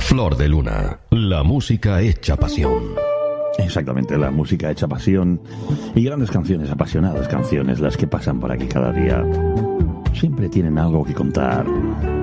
Flor de Luna, la música hecha pasión. Exactamente, la música hecha pasión y grandes canciones, apasionadas canciones, las que pasan por aquí cada día. Siempre tienen algo que contar,